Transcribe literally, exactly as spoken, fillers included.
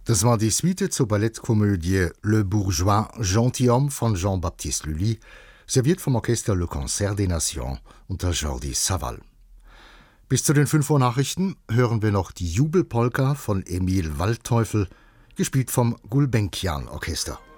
Das war die Suite zur Ballettkomödie Le Bourgeois Gentilhomme von Jean-Baptiste Lully, serviert vom Orchester Le Concert des Nations unter Jordi Savall. Bis zu den fünf Uhr Nachrichten hören wir noch die Jubelpolka von Emil Waldteufel, gespielt vom Gulbenkian Orchester.